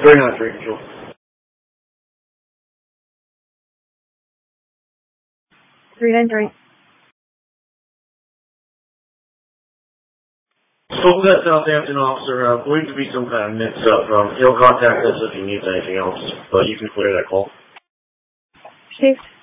Very nice, Rachel. Three nine three. Spoke to that Southampton officer. Believed to be some kind of mix-up. He'll contact us if he needs anything else, but you can clear that call. Chief.